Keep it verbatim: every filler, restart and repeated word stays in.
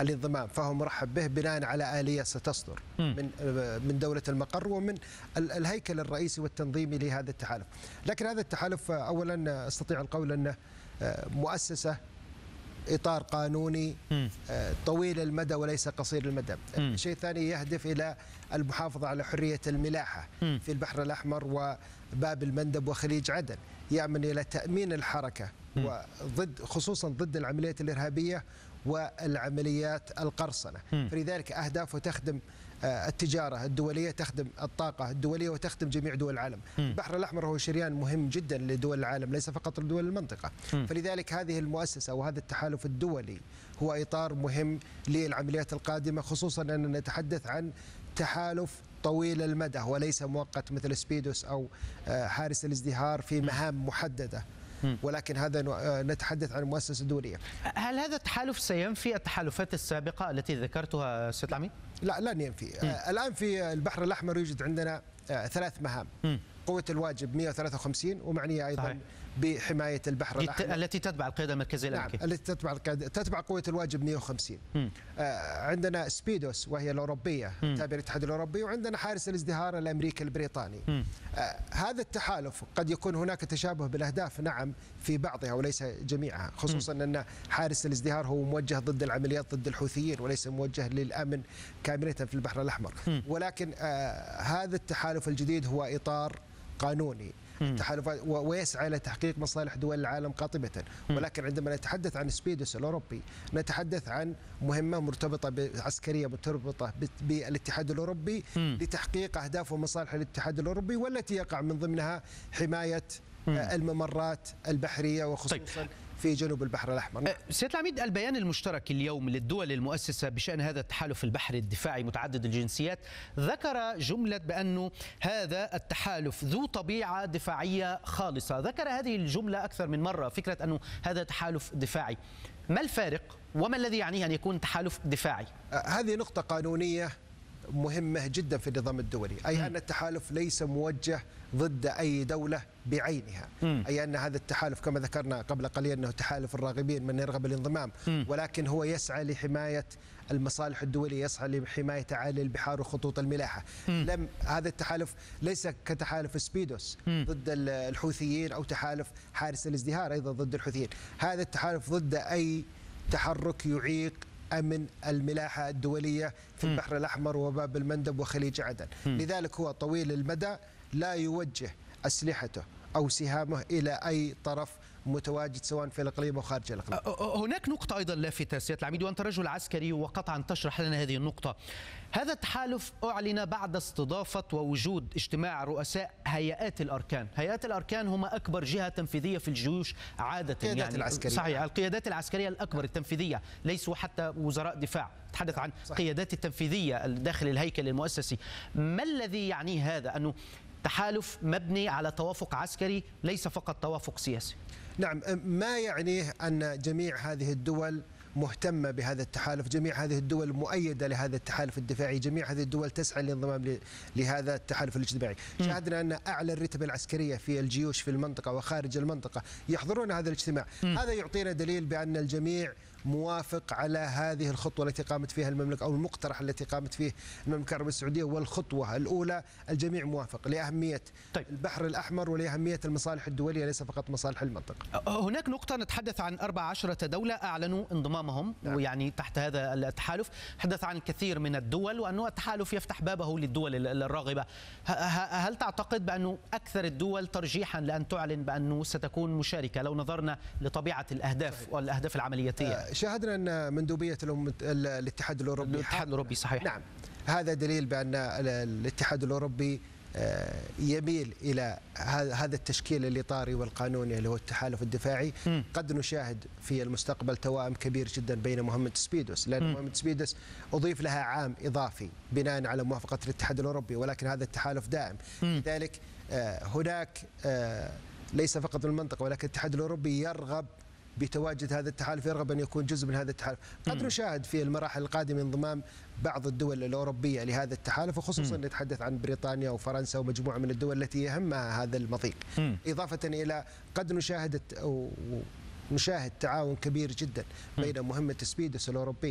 الانضمام، فهو مرحب به بناء على آلية ستصدر من من دولة المقر ومن الهيكل الرئيسي والتنظيمي لهذا التحالف. لكن هذا التحالف أولا استطيع القول أنه مؤسسة إطار قانوني طويل المدى وليس قصير المدى. الشيء الثاني يهدف إلى المحافظة على حرية الملاحة في البحر الأحمر وباب المندب وخليج عدن، يعمل إلى تأمين الحركة وضد خصوصا ضد العمليات الإرهابية والعمليات القرصنة. فلذلك أهدافه تخدم التجارة الدولية، تخدم الطاقة الدولية، وتخدم جميع دول العالم. البحر الأحمر هو شريان مهم جدا لدول العالم ليس فقط لدول المنطقة. فلذلك هذه المؤسسة وهذا التحالف الدولي هو إطار مهم للعمليات القادمة، خصوصا أننا نتحدث عن تحالف طويل المدى وليس مؤقت مثل سبيدوس أو حارس الازدهار في مهام محددة، ولكن هذا نتحدث عن مؤسسة دولية. هل هذا التحالف سينفي التحالفات السابقة التي ذكرتها سيد العميد؟ لا لن ينفي. الآن في البحر الأحمر يوجد عندنا ثلاث مهام. م. قوة الواجب مئة وثلاثة وخمسين ومعنية أيضا صحيح. بحماية البحر الأحمر التي تتبع القيادة المركزية الأمريكية. نعم التي تتبع القيادة تتبع قوة الواجب مئة وخمسين. آه عندنا سبيدوس وهي الأوروبية تابعة الاتحاد الأوروبي، وعندنا حارس الازدهار الأمريكي البريطاني. آه هذا التحالف قد يكون هناك تشابه بالأهداف نعم في بعضها وليس جميعها، خصوصا م. أن حارس الازدهار هو موجه ضد العمليات ضد الحوثيين وليس موجه للأمن كاملة في البحر الأحمر. م. ولكن آه هذا التحالف الجديد هو إطار قانوني التحالفات ويسعى إلى تحقيق مصالح دول العالم قاطبة. ولكن عندما نتحدث عن سبيدوس الأوروبي نتحدث عن مهمة مرتبطة عسكرية مرتبطة بالاتحاد الأوروبي لتحقيق أهداف ومصالح الاتحاد الأوروبي، والتي يقع من ضمنها حماية الممرات البحرية وخصوصا طيب. في جنوب البحر الأحمر. سيادة العميد، البيان المشترك اليوم للدول المؤسسة بشأن هذا التحالف البحري الدفاعي متعدد الجنسيات ذكر جملة بأنه هذا التحالف ذو طبيعة دفاعية خالصة. ذكر هذه الجملة أكثر من مرة، فكرة أنه هذا تحالف دفاعي. ما الفارق وما الذي يعنيه أن يكون تحالف دفاعي؟ هذه نقطة قانونية مهمة جدا في النظام الدولي، أي م. أن التحالف ليس موجه ضد أي دولة بعينها، م. أي أن هذا التحالف كما ذكرنا قبل قليل أنه تحالف الراغبين من يرغب الانضمام، م. ولكن هو يسعى لحماية المصالح الدولية، يسعى لحماية تعالي البحار وخطوط الملاحة. م. لم هذا التحالف ليس كتحالف سبيدوس م. ضد الحوثيين أو تحالف حارس الازدهار أيضا ضد الحوثيين. هذا التحالف ضد أي تحرك يعيق أمن الملاحة الدولية في البحر الأحمر وباب المندب وخليج عدن. لذلك هو طويل المدى، لا يوجه أسلحته أو سهامه إلى أي طرف متواجد سواء في الإقليم أو خارج الإقليم. هناك نقطة أيضا لافتة سيادة العميد، وأنت رجل عسكري وقطعا تشرح لنا هذه النقطة. هذا التحالف أعلن بعد استضافة ووجود اجتماع رؤساء هيئات الأركان. هيئات الأركان هم أكبر جهة تنفيذية في الجيوش عادة، يعني العسكرية. صحيح، القيادات العسكرية الأكبر التنفيذية، ليسوا حتى وزراء دفاع، تحدث عن صحيح. قيادات التنفيذية داخل الهيكل المؤسسي. ما الذي يعنيه هذا؟ أنه تحالف مبني على توافق عسكري ليس فقط توافق سياسي. نعم، ما يعنيه أن جميع هذه الدول مهتمة بهذا التحالف، جميع هذه الدول مؤيدة لهذا التحالف الدفاعي، جميع هذه الدول تسعى للانضمام لهذا التحالف الاجتماعي. شاهدنا أن أعلى الرتب العسكرية في الجيوش في المنطقة وخارج المنطقة يحضرون هذا الاجتماع. م. هذا يعطينا دليل بأن الجميع موافق على هذه الخطوة التي قامت فيها المملكة أو المقترح التي قامت فيه المملكة العربية السعودية، والخطوة الأولى الجميع موافق لأهمية طيب. البحر الأحمر ولأهمية المصالح الدولية ليس فقط مصالح المنطقة. هناك نقطة نتحدث عن أربع عشرة دولة أعلنوا انضمامهم نعم. ويعني تحت هذا التحالف. تحدث عن الكثير من الدول وأنه التحالف يفتح بابه للدول الراغبة. هل تعتقد بأنه أكثر الدول ترجيحا لأن تعلن بأنه ستكون مشاركة لو نظرنا لطبيعة الأهداف والأهداف العملياتية؟ شاهدنا أن مندوبية الاتحاد الأوروبي الاتحاد الأوروبي صحيح. نعم، هذا دليل بأن الاتحاد الأوروبي يميل إلى هذا التشكيل الإطاري والقانوني اللي هو التحالف الدفاعي. م. قد نشاهد في المستقبل توائم كبير جدا بين مهمة سبيدوس، لأن م. مهمة سبيدوس أضيف لها عام إضافي بناء على موافقة الاتحاد الأوروبي، ولكن هذا التحالف دائم. لذلك هناك ليس فقط المنطقة ولكن الاتحاد الأوروبي يرغب بتواجد هذا التحالف، يرغب أن يكون جزء من هذا التحالف. قد نشاهد في المراحل القادمة انضمام بعض الدول الأوروبية لهذا التحالف، وخصوصا نتحدث عن بريطانيا وفرنسا ومجموعة من الدول التي يهمها هذا المضيق. إضافة إلى قد نشاهد نشاهد تعاون كبير جدا بين مهمة سبيدوس الأوروبية